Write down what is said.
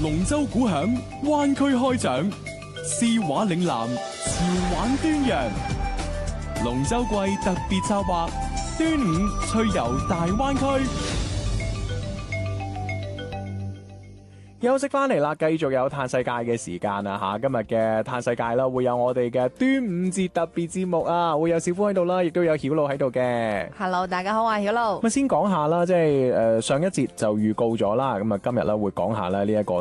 龍舟鼓響，灣區開獎，詩畫嶺南，潮玩端陽。龍舟季特別策劃，端午趣遊大灣區。 休息翻嚟啦，繼續有嘆世界嘅時間啊吓！今日嘅嘆世界啦，會有我哋嘅端午節特別節目啊，會有小夫喺度啦，亦都有曉露喺度嘅。 Hello， 大家好啊，曉露。 咁先講下啦，即係上一節就預告咗啦，咁啊今日咧會講下咧呢一個